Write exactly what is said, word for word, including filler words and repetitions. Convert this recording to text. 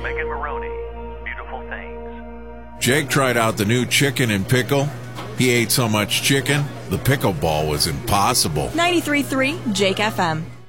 Megan Maroney, Beautiful Things. Jake tried out the new chicken and pickle. He ate so much chicken, the pickleball was impossible. ninety-three point three Jake F M.